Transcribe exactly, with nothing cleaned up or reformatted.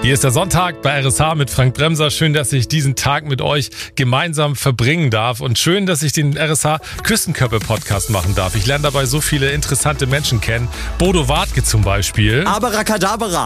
Hier ist der Sonntag bei R S H mit Frank Bremser. Schön, dass ich diesen Tag mit euch gemeinsam verbringen darf und schön, dass ich den R S H Küstenköppe-Podcast machen darf. Ich lerne dabei so viele interessante Menschen kennen. Bodo Wartke zum Beispiel. Abracadabra.